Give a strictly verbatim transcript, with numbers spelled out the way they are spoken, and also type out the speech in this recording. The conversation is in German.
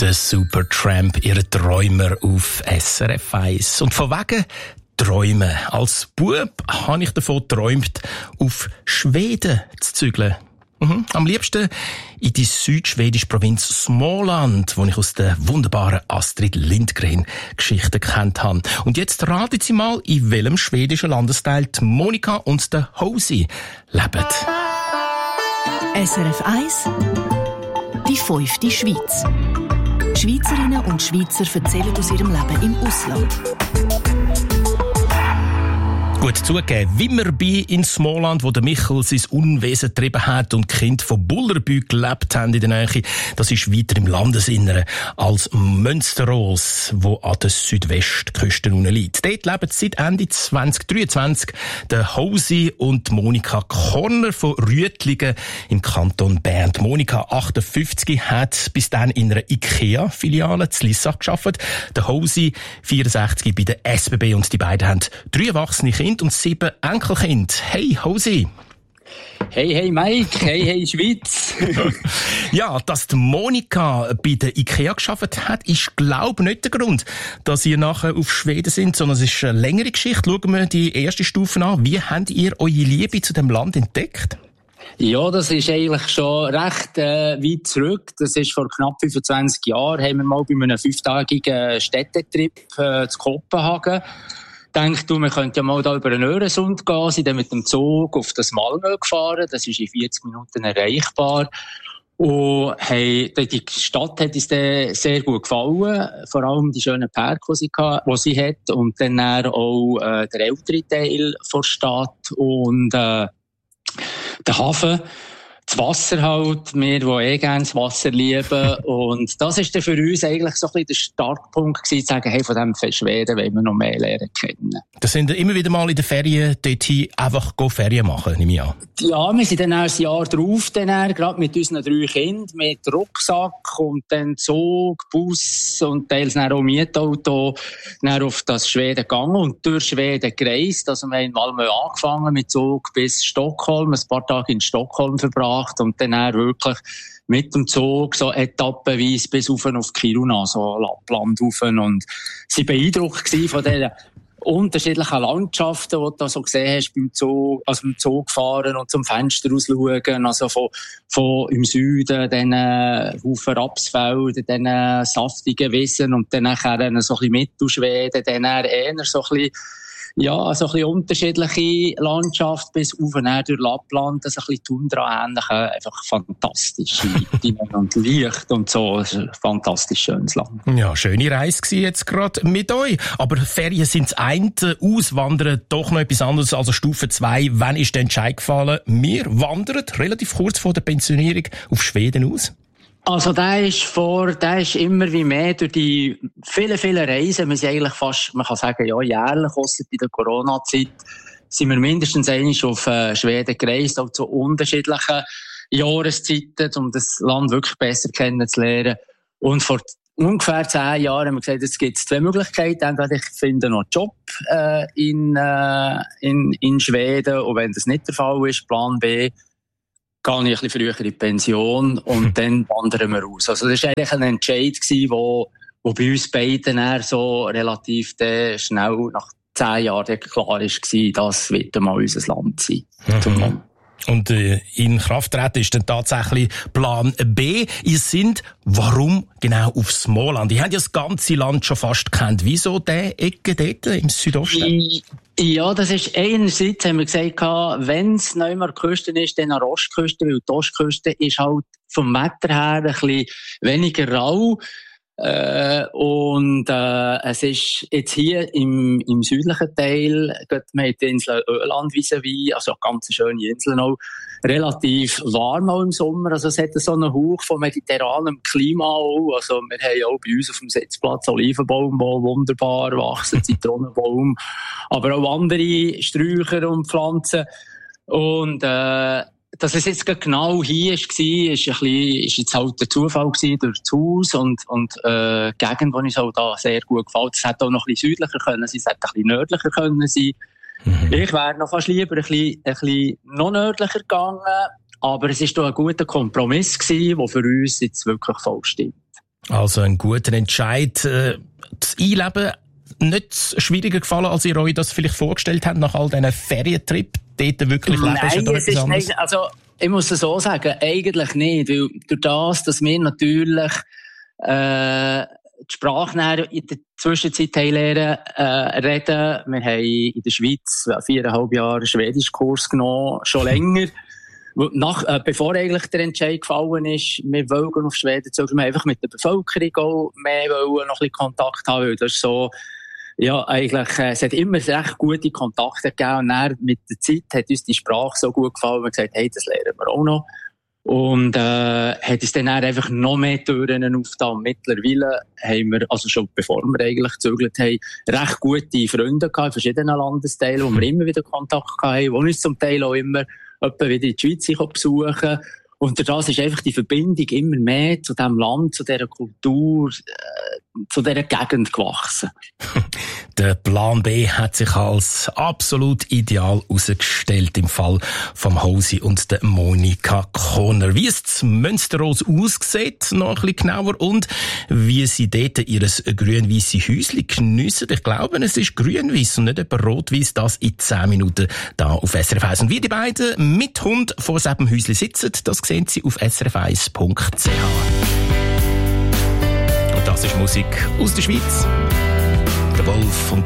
Der Supertramp, ihr Träumer auf S R F eins. Und von wegen Träumen. Als Bub habe ich davon geträumt, auf Schweden zu zügeln. Mhm. Am liebsten in die südschwedische Provinz Småland, wo ich aus der wunderbaren Astrid Lindgren Geschichten kennt habe. Und jetzt raten Sie mal, in welchem schwedischen Landesteil die Monika und der Hosi leben. S R F eins, die fünfte Schweiz. Schweizerinnen und Schweizer erzählen aus ihrem Leben im Ausland. Gut zugegeben, Wimmerby in Småland, wo der Michel sein Unwesen getrieben hat und die Kinder von Bullerbü gelebt haben in der Nähe, das ist weiter im Landesinneren als Münsterås, wo an der Südwestküste liegt. Dort leben seit Ende zwanzig dreiundzwanzig der Hosi und Monika Korner von Rüettlingen im Kanton Bern. Die Monika, achtundfünfzig, hat bis dann in einer IKEA-Filiale zu Lissach gearbeitet. Der Hosi, vierundsechzig, bei der S B B, und die beiden haben drei erwachsene Kinder und sieben Enkelkinder. Hey, Hosi. Hey, hey, Mike. Hey, hey, Schweiz. Ja, dass die Monika bei der IKEA gearbeitet hat, ist, glaube ich, nicht der Grund, dass ihr nachher auf Schweden sind, sondern es ist eine längere Geschichte. Schauen wir die erste Stufe an. Wie habt ihr eure Liebe zu dem Land entdeckt? Ja, das ist eigentlich schon recht äh, weit zurück. Das ist vor knapp fünfundzwanzig Jahren, haben wir mal bei einem fünftägigen Städtetrip äh, zu Kopenhagen denkt, du, wir könnten ja mal da über den Öresund gehen, sind dann mit dem Zug auf das Malmö gefahren, das ist in vierzig Minuten erreichbar. Und hey, die Stadt hat uns dann sehr gut gefallen, vor allem die schönen Parks, die sie, die sie hat, und dann auch äh, der ältere Teil der Stadt und äh, der Hafen. Das Wasser halt, wir, die eh gerne das Wasser lieben. Und das ist dann für uns eigentlich so ein bisschen der Startpunkt gewesen, zu sagen, hey, von diesem Schweden wollen wir noch mehr lernen kennen. Das sind immer wieder mal in den Ferien dorthin einfach Ferien machen, nehme ich an. Ja, wir sind dann auch ein Jahr drauf, dann, gerade mit unseren drei Kindern, mit Rucksack und dann Zug, Bus und teils dann auch Mietauto, dann auf das Schweden gegangen und durch Schweden gereist. Also wir haben mal angefangen mit Zug bis Stockholm, ein paar Tage in Stockholm verbracht. Und dann wirklich mit dem Zug so etappenweise bis auf auf Kiruna, so Lappland rauf. Und sie war beeindruckt von diesen unterschiedlichen Landschaften, die du da so gesehen hast beim Zug, also beim Zug fahren und zum Fenster rausschauen. Also von, von im Süden, diesen Haufen Rapsfelder, diesen saftigen Wiesen und dann nachher so ein bisschen Mittelschweden, dann eher so ein bisschen ja, so ein bisschen unterschiedliche Landschaft bis auf und her durch Lappland, das ist ein bisschen Tundra-ähnlich, einfach fantastisch und Licht und so, es ist ein fantastisch schönes Land. Ja, schöne Reise war jetzt gerade mit euch, aber Ferien sind das eine, Auswandern doch noch etwas anderes, also Stufe zwei, wann ist der Entscheid gefallen? Wir wandern relativ kurz vor der Pensionierung auf Schweden aus. Also, der ist vor, der ist immer wie mehr durch die vielen, vielen Reisen. Wir sind eigentlich fast, man kann sagen, ja, jährlich, ausser bei der Corona-Zeit, sind wir mindestens einmal auf äh, Schweden gereist, auch zu unterschiedlichen Jahreszeiten, um das Land wirklich besser kennenzulernen. Und vor ungefähr zehn Jahren haben wir gesagt, es gibt zwei Möglichkeiten. Entweder ich finde noch einen Job äh, in, äh, in, in Schweden, und wenn das nicht der Fall ist, Plan B, gehe ich ein bisschen früher in die Pension und dann wandern wir raus. Also das war eigentlich ein Entscheid, wo, wo bei uns beiden eher so relativ schnell nach zehn Jahren klar war, das wird mal unser Land sein. Mhm. Und äh, in Kraft treten ist dann tatsächlich Plan B. Ihr seid, warum genau auf Småland? Ihr habt ja das ganze Land schon fast gekannt. Wieso der Ecke dort im Südosten? Ja, das ist einerseits, haben wir gesagt, wenn es neu mal Küste ist, dann an der Ostküste, weil die Ostküste ist halt vom Wetter her ein bisschen weniger rau. Äh, und äh, es ist jetzt hier im, im südlichen Teil, wir haben die Insel Öland vis-à-vis, also ganz schöne Inseln auch, relativ warm auch im Sommer. Also es hat so einen Hauch von mediterranem Klima auch. Also wir haben auch bei uns auf dem Sitzplatz Olivenbaum, der wunderbar wachsen, Zitronenbaum, aber auch andere Sträucher und Pflanzen. Und äh, dass es jetzt genau hier war, ist, ein bisschen, ist jetzt halt der Zufall gewesen durch das Haus und, und äh, die Gegend, die uns auch da sehr gut gefällt. Es hätte auch noch ein bisschen südlicher können sein, es hätte ein bisschen nördlicher können sein. Mhm. Ich wäre noch fast lieber ein bisschen, ein bisschen noch nördlicher gegangen, aber es war doch ein guter Kompromiss gewesen, der für uns jetzt wirklich voll stimmt. Also ein guter Entscheid. Das Einleben nicht schwieriger gefallen, als ihr euch das vielleicht vorgestellt habt, nach all diesen Ferientrips? Dort wirklich leben? Nein, ist ja es ist nicht, also ich muss es so sagen, eigentlich nicht, weil durch das, dass wir natürlich äh, die Sprache in der Zwischenzeit lernen, äh, reden. Wir haben in der Schweiz viereinhalb Jahre einen Schwedischkurs genommen, schon länger. Nach, äh, bevor eigentlich der Entscheid gefallen ist, wir wollen auf Schweden zurück, wir einfach mit der Bevölkerung auch mehr wollen, noch ein bisschen Kontakt haben, weil das ist so, ja, eigentlich, äh, es hat immer recht gute Kontakte gegeben und dann, mit der Zeit hat uns die Sprache so gut gefallen, wir haben gesagt, hey, das lernen wir auch noch. Und, äh, hat uns dann einfach noch mehr Türen aufgetan. Mittlerweile haben wir, also schon bevor wir eigentlich gezögert haben, recht gute Freunde gehabt in verschiedenen Landesteilen, wo wir immer wieder Kontakt hatten, die uns zum Teil auch immer etwa wieder in die Schweiz besuchen. Und das ist einfach die Verbindung immer mehr zu diesem Land, zu dieser Kultur, äh, zu dieser Gegend gewachsen. Der Plan B hat sich als absolut ideal herausgestellt im Fall vom Hosi und der Monika Kohner. Wie es zu Münsteros aussieht, noch ein bisschen genauer, und wie sie dort ihr grün-weisse Häuschen geniessen. Ich glaube, es ist grün-weiss und nicht etwa rot-weiss, das in zehn Minuten da auf S R F eins. Und wie die beiden mit Hund vor diesem Häuschen sitzen, das sehen Sie auf s r f eins punkt c h. Und das ist Musik aus der Schweiz. Der Wolf und